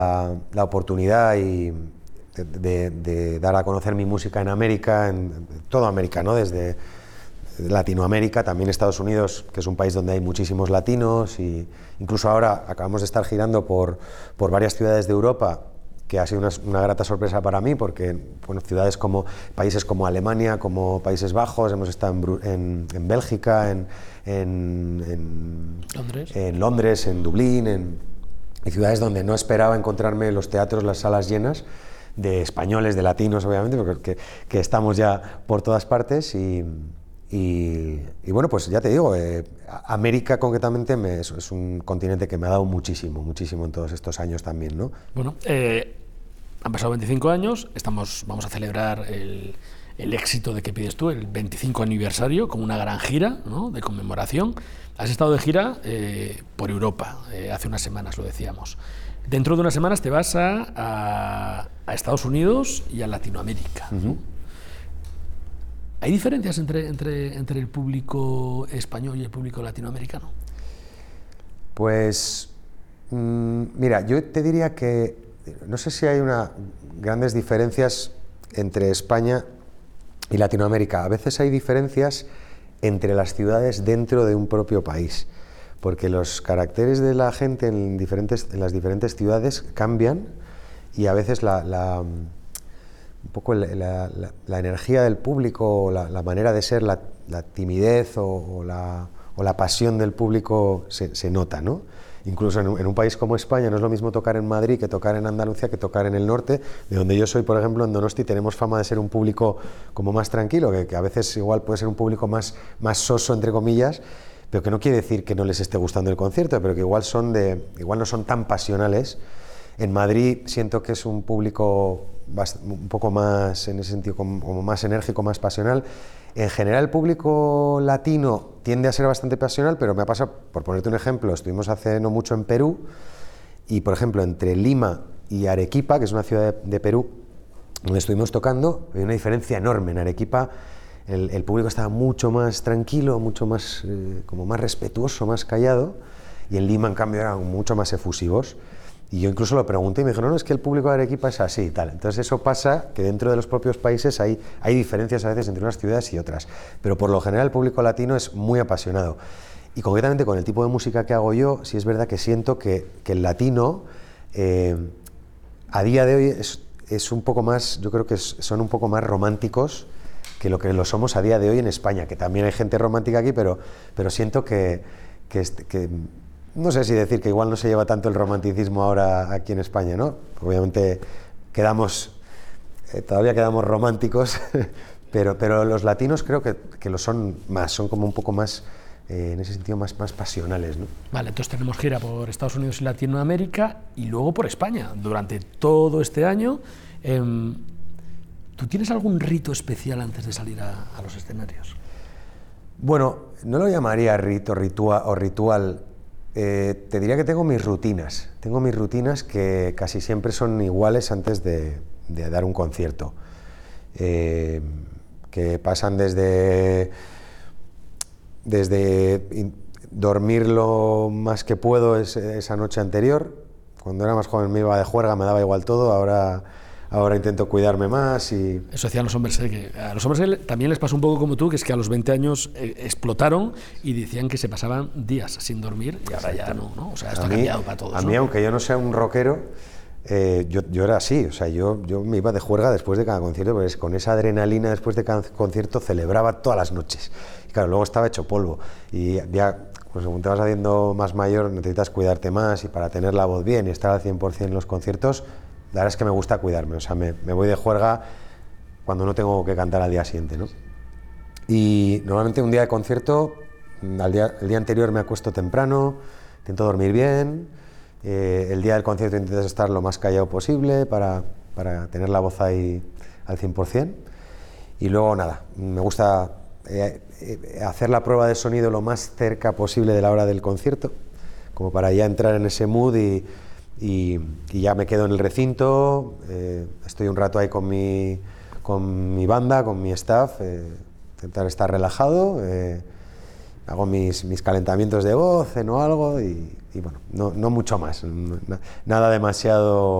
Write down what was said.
la oportunidad de dar a conocer mi música en América, en toda América, ¿no? Desde Latinoamérica, también Estados Unidos, que es un país donde hay muchísimos latinos, y incluso ahora acabamos de estar girando por varias ciudades de Europa, que ha sido una grata sorpresa para mí, porque bueno, países como Alemania, como Países Bajos, hemos estado en Bélgica, en Londres, en Dublín, y ciudades donde no esperaba encontrarme los teatros, las salas llenas, de españoles, de latinos, obviamente, porque que estamos ya por todas partes. Y bueno, pues ya te digo, América concretamente es un continente que me ha dado muchísimo en todos estos años también, ¿no? Bueno, han pasado 25 años, vamos a celebrar el éxito de ¿Qué pides tú?, el 25 aniversario, con una gran gira, ¿no?, de conmemoración. Has estado de gira por Europa, hace unas semanas lo decíamos. Dentro de unas semanas te vas a Estados Unidos y a Latinoamérica, ¿no? ¿Hay diferencias entre el público español y el público latinoamericano? Pues, mira, yo te diría que no sé si hay grandes diferencias entre España y Latinoamérica. A veces hay diferencias entre las ciudades dentro de un propio país, porque los caracteres de la gente en las diferentes ciudades cambian, y a veces un poco la energía del público, la manera de ser, la timidez o la pasión del público se nota, ¿no? Incluso en un país como España no es lo mismo tocar en Madrid que tocar en Andalucía, que tocar en el norte, de donde yo soy, por ejemplo, en Donosti tenemos fama de ser un público como más tranquilo, que a veces igual puede ser un público más soso, entre comillas, pero que no quiere decir que no les esté gustando el concierto, pero que igual no son tan pasionales. En Madrid siento que es un público un poco más, en ese sentido, como más enérgico, más pasional. En general, el público latino tiende a ser bastante pasional, pero me ha pasado, por ponerte un ejemplo, estuvimos hace no mucho en Perú, y por ejemplo, entre Lima y Arequipa, que es una ciudad de Perú, donde estuvimos tocando, hay una diferencia enorme. En Arequipa el público estaba mucho más tranquilo, mucho más, como más respetuoso, más callado, y en Lima, en cambio, eran mucho más efusivos. Y yo incluso lo pregunté y me dijeron, no, es que el público de Arequipa es así y tal. Entonces eso pasa, que dentro de los propios países hay diferencias a veces entre unas ciudades y otras. Pero por lo general el público latino es muy apasionado. Y concretamente con el tipo de música que hago yo, sí es verdad que siento que el latino a día de hoy es un poco más, yo creo que son un poco más románticos que lo somos a día de hoy en España, que también hay gente romántica aquí, pero siento que no sé si decir que igual no se lleva tanto el romanticismo ahora aquí en España, ¿no? Obviamente todavía quedamos románticos, pero los latinos creo que lo son más, son como un poco más, en ese sentido, más pasionales, ¿no? Vale, entonces tenemos gira por Estados Unidos y Latinoamérica, y luego por España, durante todo este año. ¿Tú tienes algún rito especial antes de salir a los escenarios? Bueno, no lo llamaría ritual. Te diría que tengo mis rutinas. Tengo mis rutinas que casi siempre son iguales antes de dar un concierto. Que pasan desde dormir lo más que puedo esa noche anterior. Cuando era más joven me iba de juerga, me daba igual todo. Ahora intento cuidarme más y... Eso hacían los hombres G. A los hombres G también les pasó un poco como tú, que es que a los 20 años explotaron y decían que se pasaban días sin dormir, y ahora ya no. O sea, esto ha cambiado para todos. A mí, aunque yo no sea un rockero, yo era así. O sea, yo me iba de juerga después de cada concierto, porque con esa adrenalina después de cada concierto celebraba todas las noches. Y claro, luego estaba hecho polvo. Y ya, pues, según te vas haciendo más mayor, necesitas cuidarte más, y para tener la voz bien y estar al 100% en los conciertos, la verdad es que me gusta cuidarme. O sea, me voy de juerga cuando no tengo que cantar al día siguiente, ¿no? Y normalmente un día de concierto, el día anterior me acuesto temprano, intento dormir bien, el día del concierto intentas estar lo más callado posible para tener la voz ahí al 100%, y luego nada, me gusta hacer la prueba de sonido lo más cerca posible de la hora del concierto, como para ya entrar en ese mood, y ya me quedo en el recinto, estoy un rato ahí con mi banda, con mi staff, intentar estar relajado, hago mis calentamientos de voz, ceno algo y bueno, no mucho más, nada demasiado